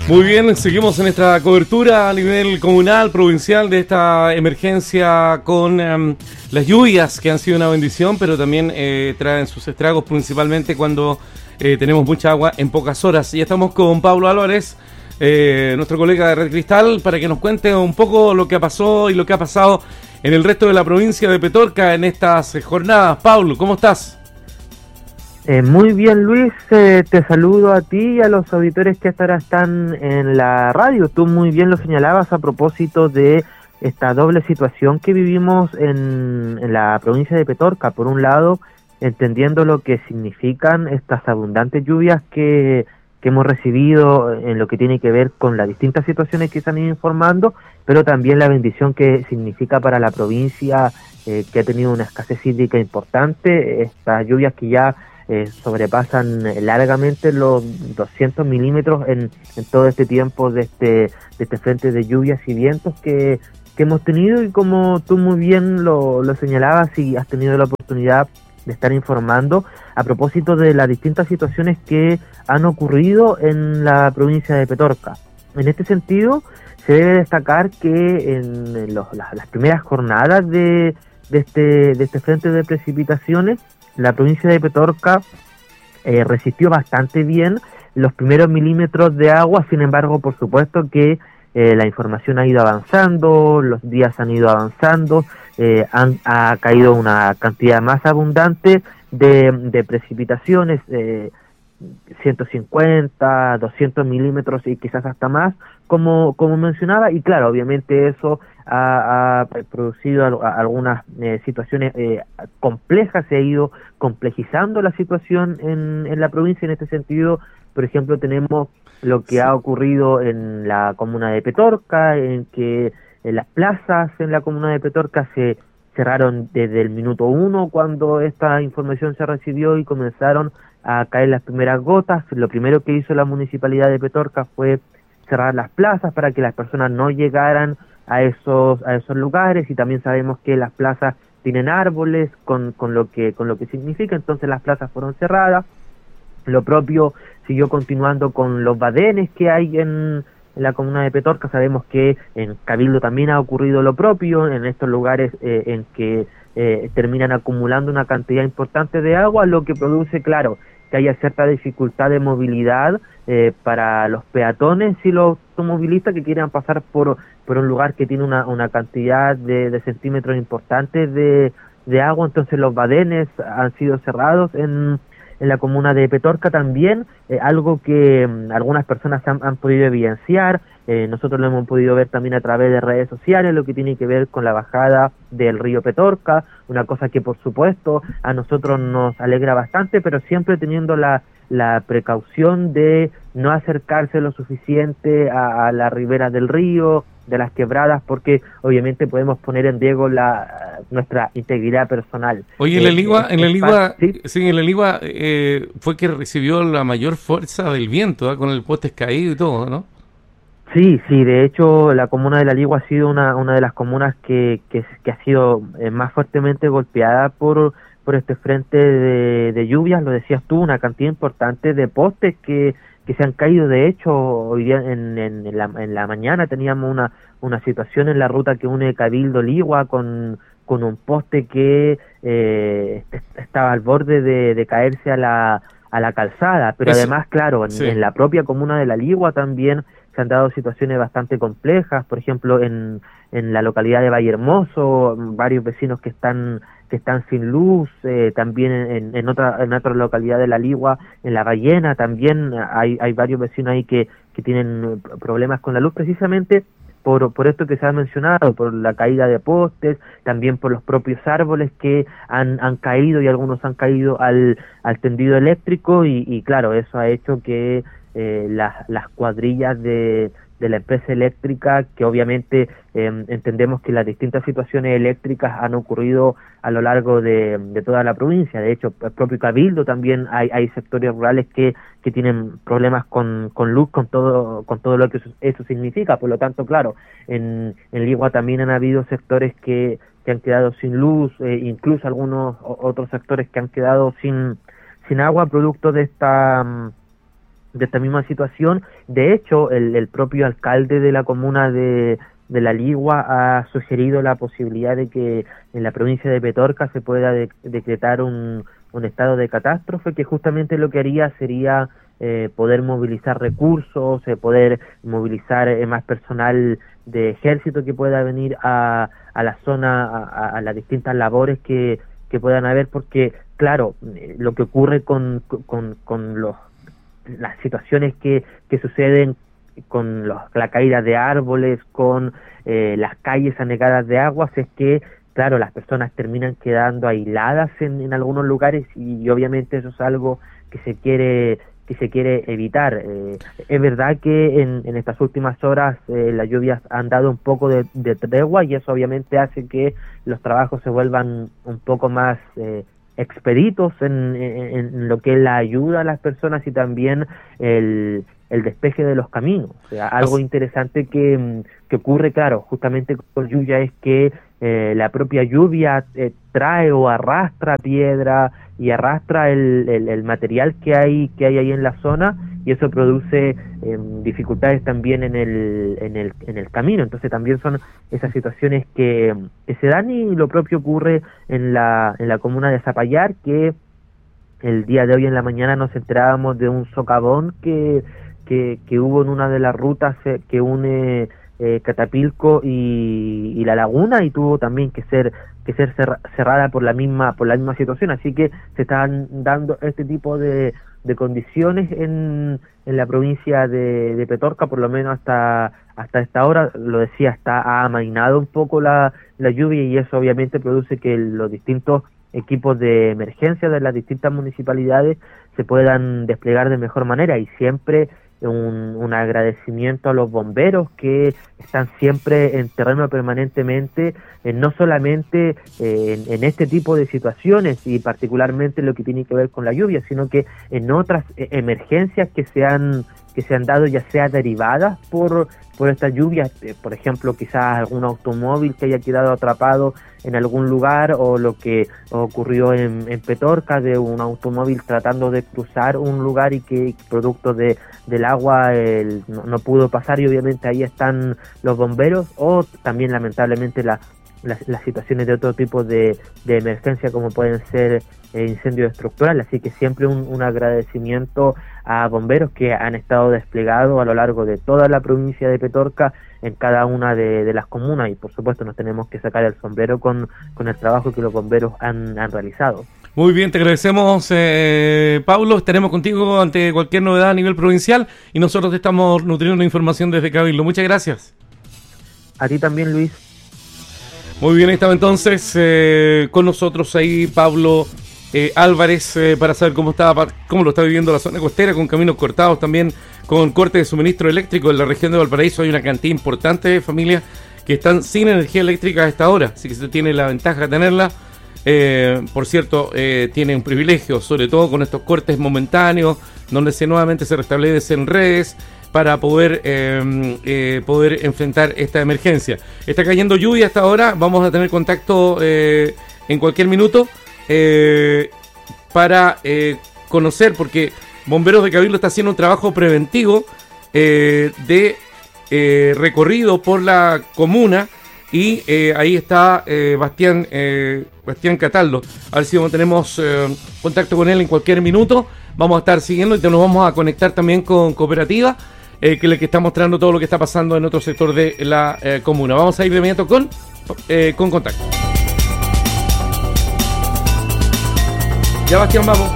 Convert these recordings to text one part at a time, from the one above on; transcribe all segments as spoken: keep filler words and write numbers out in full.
Muy bien, seguimos en esta cobertura a nivel comunal, provincial de esta emergencia con um, las lluvias que han sido una bendición, pero también eh, traen sus estragos principalmente cuando eh, tenemos mucha agua en pocas horas. Y estamos con Pablo Álvarez, eh, nuestro colega de Red Cristal, para que nos cuente un poco lo que pasó y lo que ha pasado en el resto de la provincia de Petorca en estas eh, jornadas. Pablo, ¿cómo estás? Eh, muy bien, Luis, eh, te saludo a ti y a los auditores que hasta ahora están en la radio. Tú muy bien lo señalabas a propósito de esta doble situación que vivimos en, en la provincia de Petorca. Por un lado, entendiendo lo que significan estas abundantes lluvias que, que hemos recibido en lo que tiene que ver con las distintas situaciones que se han ido informando, pero también la bendición que significa para la provincia, eh, que ha tenido una escasez hídrica importante, estas lluvias que ya Eh, sobrepasan largamente los doscientos milímetros en, en todo este tiempo de este, de este frente de lluvias y vientos que, que hemos tenido, y como tú muy bien lo, lo señalabas y has tenido la oportunidad de estar informando a propósito de las distintas situaciones que han ocurrido en la provincia de Petorca. En este sentido, se debe destacar que en los, las, las primeras jornadas de, de, este, de este frente de precipitaciones, la provincia de Petorca eh, resistió bastante bien los primeros milímetros de agua. Sin embargo, por supuesto que eh, la información ha ido avanzando, los días han ido avanzando, eh, han, ha caído una cantidad más abundante de, de precipitaciones, eh, ciento cincuenta, doscientos milímetros y quizás hasta más, como, como mencionaba, y claro, obviamente eso ha, ha producido algunas eh, situaciones eh, complejas, se ha ido complejizando la situación en, en la provincia. En este sentido, por ejemplo, tenemos lo que sí ha ocurrido en la comuna de Petorca, en que en las plazas en la comuna de Petorca se cerraron desde el minuto uno cuando esta información se recibió y comenzaron a caer las primeras gotas. Lo primero que hizo la municipalidad de Petorca fue cerrar las plazas para que las personas no llegaran a esos a esos lugares, y también sabemos que las plazas tienen árboles con, con lo que con lo que significa, entonces las plazas fueron cerradas. Lo propio siguió continuando con los badenes que hay en, en la comuna de Petorca. Sabemos que en Cabildo también ha ocurrido lo propio, en estos lugares eh, en que eh, terminan acumulando una cantidad importante de agua, lo que produce, claro, que haya cierta dificultad de movilidad eh, para los peatones y los automovilistas que quieran pasar por, por un lugar que tiene una, una cantidad de, de centímetros importantes de, de agua. Entonces los badenes han sido cerrados en, en la comuna de Petorca también, eh, algo que um, algunas personas han, han podido evidenciar. Eh, nosotros lo hemos podido ver también a través de redes sociales, lo que tiene que ver con la bajada del río Petorca, una cosa que por supuesto a nosotros nos alegra bastante, pero siempre teniendo la, la precaución de no acercarse lo suficiente a, a la ribera del río, de las quebradas, porque obviamente podemos poner en riesgo la, nuestra integridad personal. Oye, en la Ligua, en la Ligua, ¿sí? sí, en la Ligua eh, fue que recibió la mayor fuerza del viento, ¿eh? Con el poste caído y todo, ¿no? Sí, sí, de hecho la comuna de La Ligua ha sido una, una de las comunas que, que, que ha sido eh, más fuertemente golpeada por, por este frente de, de lluvias. Lo decías tú, una cantidad importante de postes que, que se han caído. De hecho, hoy día en, en, en, la, en la mañana teníamos una, una situación en la ruta que une Cabildo Ligua con, con un poste que eh, estaba al borde de, de caerse a la, a la calzada, pero Eso, además, claro, en, sí. en la propia comuna de La Ligua también se han dado situaciones bastante complejas. Por ejemplo, en, en la localidad de Valle Hermoso, varios vecinos que están que están sin luz, eh, también en, en otra en otra localidad de La Ligua, en La Ballena, también hay, hay varios vecinos ahí que, que tienen problemas con la luz, precisamente por, por esto que se ha mencionado, por la caída de postes, también por los propios árboles que han, han caído, y algunos han caído al, al tendido eléctrico, y, y claro, eso ha hecho que Eh, las, las cuadrillas de, de la empresa eléctrica, que obviamente eh, entendemos que las distintas situaciones eléctricas han ocurrido a lo largo de, de toda la provincia. De hecho, el propio Cabildo también hay, hay sectores rurales que, que tienen problemas con, con luz, con todo con todo lo que eso, eso significa. Por lo tanto, claro, en, en Ligua también han habido sectores que, que han quedado sin luz, eh, incluso algunos otros sectores que han quedado sin, sin agua, producto de esta de esta misma situación. De hecho, el, el propio alcalde de la comuna de, de La Ligua ha sugerido la posibilidad de que en la provincia de Petorca se pueda de, decretar un, un estado de catástrofe, que justamente lo que haría sería eh, poder movilizar recursos, eh, poder movilizar eh, más personal de ejército que pueda venir a, a la zona, a, a las distintas labores que, que puedan haber, porque claro, eh, lo que ocurre con, con, con los, las situaciones que, que suceden con los, la caída de árboles, con eh, las calles anegadas de aguas, es que claro, las personas terminan quedando aisladas en, en algunos lugares, y, y obviamente eso es algo que se quiere que se quiere evitar. Eh, es verdad que en, en estas últimas horas eh, las lluvias han dado un poco de, de tregua, y eso obviamente hace que los trabajos se vuelvan un poco más eh, expeditos en, en, en lo que es la ayuda a las personas y también el, el despeje de los caminos. O sea, algo interesante que, que ocurre, claro, justamente con lluvia es que eh, la propia lluvia eh, trae o arrastra piedra y arrastra el, el, el material que hay que hay ahí en la zona, y eso produce eh, dificultades también en el, en el en el camino. Entonces también son esas situaciones que, que se dan, y lo propio ocurre en la en la comuna de Zapallar, que el día de hoy en la mañana nos enterábamos de un socavón que que, que hubo en una de las rutas eh, que une eh, Catapilco y, y la laguna, y tuvo también que ser que ser cerrada por la misma por la misma situación. Así que se están dando este tipo de, de condiciones en, en la provincia de, de Petorca, por lo menos hasta hasta esta hora. Lo decía, está ha amainado un poco la, la lluvia, y eso obviamente produce que los distintos equipos de emergencia de las distintas municipalidades se puedan desplegar de mejor manera, y siempre Un, un agradecimiento a los bomberos que están siempre en terreno permanentemente, eh, no solamente eh, en, en este tipo de situaciones y particularmente lo que tiene que ver con la lluvia, sino que en otras eh, emergencias que se han que se han dado, ya sea derivadas por por estas lluvias, eh, por ejemplo, quizás algún automóvil que haya quedado atrapado en algún lugar, o lo que ocurrió en, en Petorca, de un automóvil tratando de cruzar un lugar y que producto de del agua el, no, no pudo pasar, y obviamente ahí están los bomberos, o también lamentablemente la, la, las situaciones de otro tipo de, de emergencia, como pueden ser eh, incendios estructurales. Así que siempre un, un agradecimiento a bomberos que han estado desplegados a lo largo de toda la provincia de Petorca, en cada una de, de las comunas, y por supuesto nos tenemos que sacar el sombrero con, con el trabajo que los bomberos han, han realizado. Muy bien, te agradecemos, eh, Pablo. Estaremos contigo ante cualquier novedad a nivel provincial, y nosotros te estamos nutriendo información desde Cabildo. Muchas gracias. A ti también, Luis. Muy bien, estaba entonces eh, con nosotros ahí Pablo eh, Álvarez eh, para saber cómo estaba, cómo lo está viviendo la zona costera, con caminos cortados, también con corte de suministro eléctrico. En la región de Valparaíso hay una cantidad importante de familias que están sin energía eléctrica a esta hora, así que se tiene la ventaja de tenerla. Eh, por cierto, eh, tiene un privilegio, sobre todo con estos cortes momentáneos, donde se nuevamente se restablecen redes para poder eh, eh, poder enfrentar esta emergencia. Está cayendo lluvia hasta ahora, vamos a tener contacto eh, en cualquier minuto eh, para eh, conocer, porque Bomberos de Cabildo está haciendo un trabajo preventivo eh, de eh, recorrido por la comuna. Y eh, ahí está eh, Bastián eh, Bastián Cataldo. A ver si tenemos eh, contacto con él en cualquier minuto. Vamos a estar siguiendo y nos vamos a conectar también con Cooperativa, eh, que es el que está mostrando todo lo que está pasando en otro sector de la eh, comuna. Vamos a ir de inmediato con, eh, con contacto. Ya, Bastián, vamos.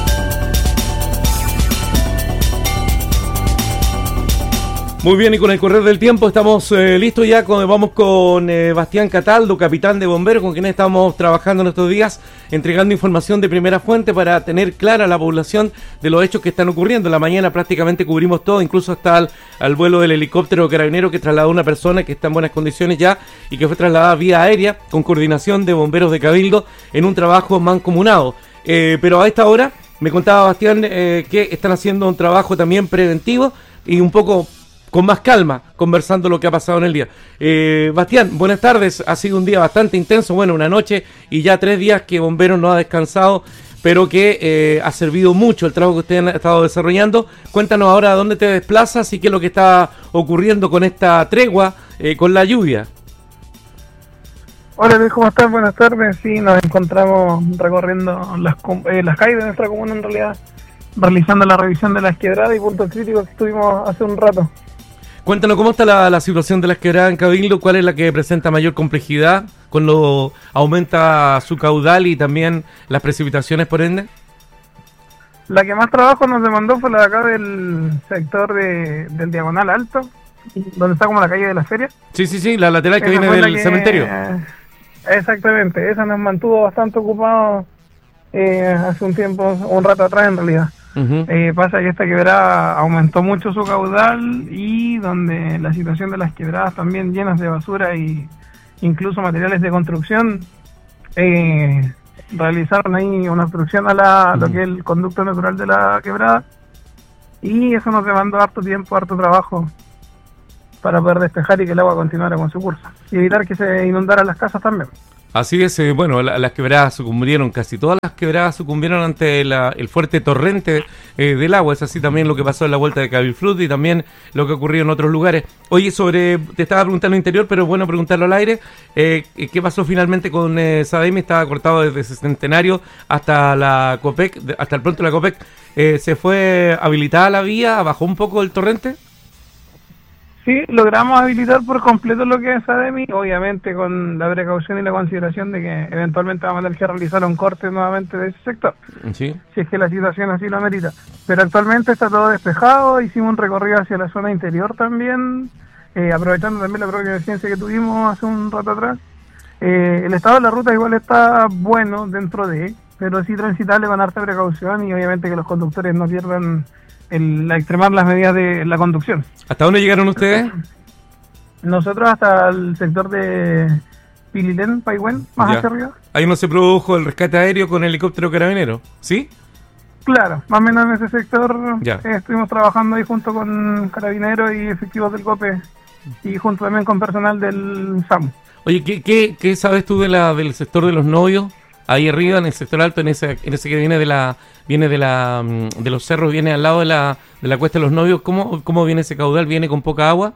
Muy bien, y con el correr del tiempo estamos eh, listos ya, con, vamos con eh, Bastián Cataldo, capitán de bomberos, con quien estamos trabajando en estos días, entregando información de primera fuente para tener clara la población de los hechos que están ocurriendo. En la mañana prácticamente cubrimos todo, incluso hasta el, al vuelo del helicóptero carabinero que trasladó a una persona que está en buenas condiciones ya y que fue trasladada vía aérea con coordinación de bomberos de Cabildo en un trabajo mancomunado. Eh, pero a esta hora me contaba Bastián eh, que están haciendo un trabajo también preventivo y un poco con más calma, conversando lo que ha pasado en el día. Eh, Bastián, buenas tardes. Ha sido un día bastante intenso, bueno, una noche y ya tres días que Bomberos no ha descansado pero que eh, ha servido mucho el trabajo que ustedes han estado desarrollando. Cuéntanos ahora dónde te desplazas y qué es lo que está ocurriendo con esta tregua, eh, con la lluvia. Hola Luis, ¿cómo estás? Buenas tardes. Sí, nos encontramos recorriendo las, eh, las calles de nuestra comuna en realidad, realizando la revisión de las quebradas y puntos críticos que estuvimos hace un rato. Cuéntanos cómo está la, la situación de las quebradas en Cabildo, cuál es la que presenta mayor complejidad, cuando aumenta su caudal y también las precipitaciones por ende. La que más trabajo nos demandó fue la de acá del sector de, del Diagonal Alto, donde está como la calle de las ferias. Sí, sí, sí, la lateral que esa viene del que, cementerio. Eh, exactamente, esa nos mantuvo bastante ocupados eh, hace un tiempo, un rato atrás en realidad. Uh-huh. Eh, pasa que esta quebrada aumentó mucho su caudal y donde la situación de las quebradas también llenas de basura y incluso materiales de construcción, eh, realizaron ahí una obstrucción a la, uh-huh. lo que es el conducto natural de la quebrada, y eso nos demandó harto tiempo, harto trabajo para poder despejar y que el agua continuara con su curso y evitar que se inundaran las casas también. Así es, eh, bueno, la, las quebradas sucumbieron, casi todas las quebradas sucumbieron ante la, el fuerte torrente eh, del agua. Es así también lo que pasó en la vuelta de Cabilfrut y también lo que ocurrió en otros lugares. Oye, sobre, te estaba preguntando interior, pero es bueno preguntarlo al aire, eh, ¿qué pasó finalmente con eh, Sademi? Estaba cortado desde Centenario hasta la Copec, hasta el pronto de la Copec. Eh, ¿Se fue habilitada la vía? ¿Bajó un poco el torrente? Sí, logramos habilitar por completo lo que es Sademi, obviamente con la precaución y la consideración de que eventualmente vamos a tener que realizar un corte nuevamente de ese sector, sí, si es que la situación así lo amerita. Pero actualmente está todo despejado, hicimos un recorrido hacia la zona interior también, eh, aprovechando también la propia emergencia que tuvimos hace un rato atrás. Eh, el estado de la ruta igual está bueno dentro de, pero sí transitable con harta precaución y obviamente que los conductores no pierdan el extremar las medidas de la conducción. ¿Hasta dónde llegaron ustedes? Nosotros hasta el sector de Pililén, Paihuén, más ya. hacia arriba. Ahí no se produjo el rescate aéreo con helicóptero carabinero, ¿sí? Claro, más o menos en ese sector ya. Eh, estuvimos trabajando ahí junto con carabineros y efectivos del COPE y junto también con personal del SAMU. Oye, ¿qué, qué, qué sabes tú de la del sector de los novios? Ahí arriba, en el sector alto, en ese, en ese que viene de la viene de la de los cerros, viene al lado de la de la cuesta de los novios. ¿Cómo, cómo viene ese caudal? ¿Viene con poca agua?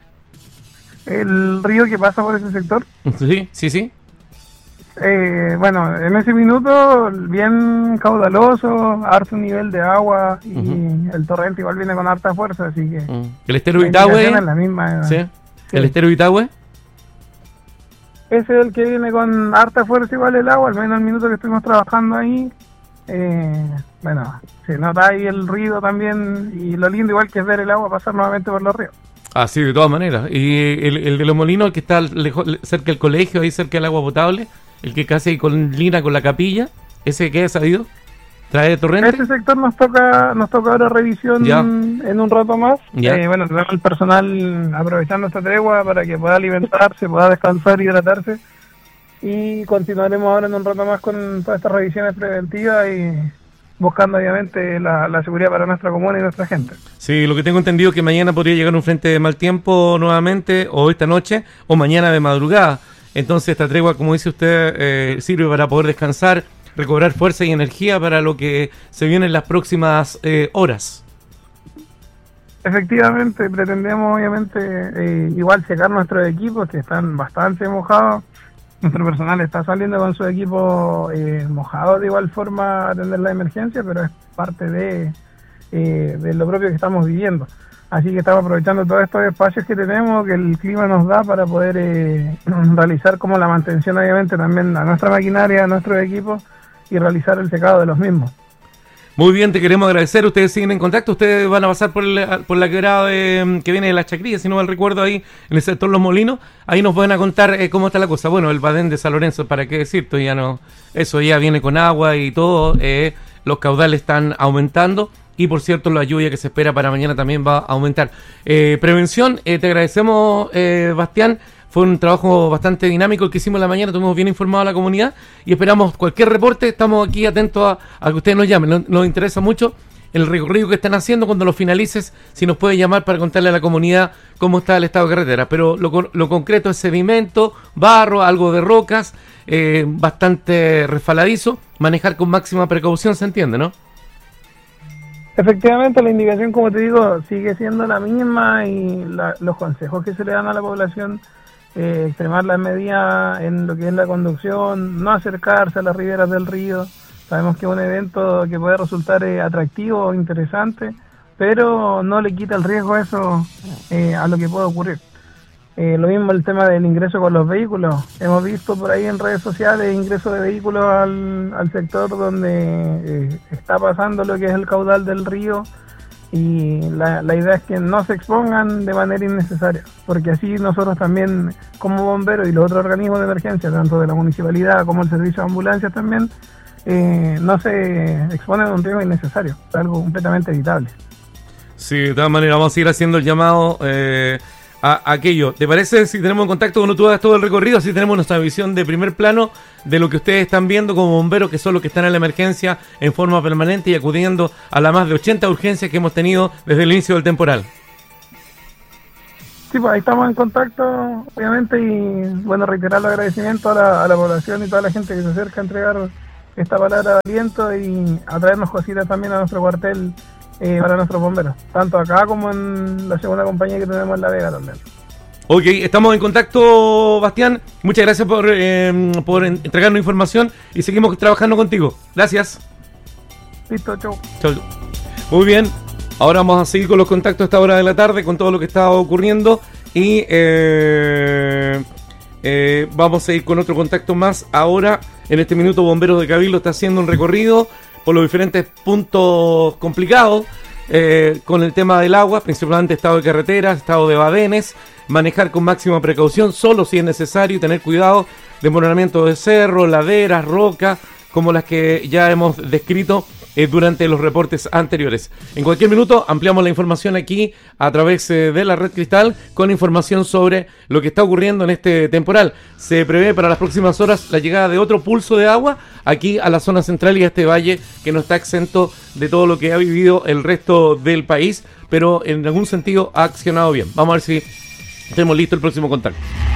El río que pasa por ese sector. Sí, sí, sí. Eh, bueno, en ese minuto bien caudaloso, harto nivel de agua y uh-huh. el torrente igual viene con harta fuerza, así que... Uh-huh. ¿El estero Itahue? Es la misma, ¿sí? Sí. ¿El estero Itahue? Ese es el que viene con harta fuerza igual el agua, al menos el minuto que estuvimos trabajando ahí. Eh, bueno, se nota ahí el ruido también y lo lindo igual que es ver el agua pasar nuevamente por los ríos. Ah, sí, de todas maneras. ¿Y el, el de los molinos, el que está lejos, cerca del colegio, ahí cerca del agua potable? ¿El que casi con lina con la capilla? ¿Ese qué ha sabido? ¿Trae torrente? Ese sector nos toca nos toca ahora revisión ya. en un rato más. Eh, bueno, tenemos el personal aprovechando esta tregua para que pueda alimentarse, pueda descansar, hidratarse. Y continuaremos ahora en un rato más con todas estas revisiones preventivas y buscando obviamente la, la seguridad para nuestra comuna y nuestra gente. Sí, lo que tengo entendido es que mañana podría llegar un frente de mal tiempo nuevamente, o esta noche, o mañana de madrugada. Entonces esta tregua, como dice usted, eh, sirve para poder descansar, recobrar fuerza y energía para lo que se viene en las próximas eh, horas. Efectivamente, pretendemos obviamente eh, igual secar nuestros equipos que están bastante mojados. Nuestro personal está saliendo con su equipo eh, mojado de igual forma a atender la emergencia, pero es parte de, eh, de lo propio que estamos viviendo. Así que estamos aprovechando todos estos espacios que tenemos, que el clima nos da para poder eh, realizar como la mantención obviamente también a nuestra maquinaria, a nuestros equipos y realizar el secado de los mismos. Muy bien, te queremos agradecer. Ustedes siguen en contacto. Ustedes van a pasar por, el, por la quebrada de, que viene de la Chacría, si no mal recuerdo, ahí en el sector Los Molinos. Ahí nos van a contar eh, cómo está la cosa. Bueno, el Badén de San Lorenzo, ¿para qué decirte? Ya no, eso ya viene con agua y todo. Eh, los caudales están aumentando. Y por cierto, la lluvia que se espera para mañana también va a aumentar. Eh, prevención, eh, te agradecemos, eh, Bastián. Fue un trabajo bastante dinámico el que hicimos en la mañana, tuvimos bien informado a la comunidad y esperamos cualquier reporte, estamos aquí atentos a, a que ustedes nos llamen, nos, nos interesa mucho el recorrido que están haciendo. Cuando lo finalices, si nos puedes llamar para contarle a la comunidad cómo está el estado de carretera. Pero lo, lo concreto es sedimento, barro, algo de rocas, eh, bastante resbaladizo. Manejar con máxima precaución, se entiende, ¿no? Efectivamente, la indicación, como te digo, sigue siendo la misma, y la, los consejos que se le dan a la población, eh, extremar las medidas en lo que es la conducción, no acercarse a las riberas del río. Sabemos que es un evento que puede resultar eh, atractivo o interesante, pero no le quita el riesgo eso eh, a lo que puede ocurrir. Eh, lo mismo el tema del ingreso con los vehículos. Hemos visto por ahí en redes sociales ingreso de vehículos al, al sector donde eh, está pasando lo que es el caudal del río, y la, la idea es que no se expongan de manera innecesaria, porque así nosotros también como bomberos y los otros organismos de emergencia, tanto de la municipalidad como el servicio de ambulancias también, eh, no se exponen a un riesgo innecesario, es algo completamente evitable. Sí, de todas maneras vamos a seguir haciendo el llamado eh, a, a aquello. ¿Te parece si tenemos contacto cuando tú hagas todo el recorrido? Así tenemos nuestra visión de primer plano de lo que ustedes están viendo como bomberos, que son los que están en la emergencia en forma permanente y acudiendo a las más de ochenta urgencias que hemos tenido desde el inicio del temporal. Sí, pues ahí estamos en contacto, obviamente, y bueno, reiterar los agradecimientos a la, a la población y toda la gente que se acerca a entregar esta palabra de aliento y a traernos cositas también a nuestro cuartel eh, para nuestros bomberos, tanto acá como en la segunda compañía que tenemos en La Vega también. Ok, estamos en contacto, Bastián. Muchas gracias por, eh, por entregarnos información y seguimos trabajando contigo. Gracias. Listo, chau. Chau. Muy bien, ahora vamos a seguir con los contactos a esta hora de la tarde, con todo lo que está ocurriendo y eh, eh, vamos a ir con otro contacto más. Ahora, en este minuto, Bomberos de Cabildo está haciendo un recorrido por los diferentes puntos complicados eh, con el tema del agua, principalmente estado de carreteras, estado de badenes. Manejar con máxima precaución, solo si es necesario, tener cuidado de desmoronamiento de cerro, laderas, rocas, como las que ya hemos descrito eh, durante los reportes anteriores. En cualquier minuto ampliamos la información aquí a través eh, de la Red Cristal con información sobre lo que está ocurriendo en este temporal. Se prevé para las próximas horas la llegada de otro pulso de agua aquí a la zona central y a este valle que no está exento de todo lo que ha vivido el resto del país, pero en algún sentido ha accionado bien. Vamos a ver si tenemos listo el próximo contacto.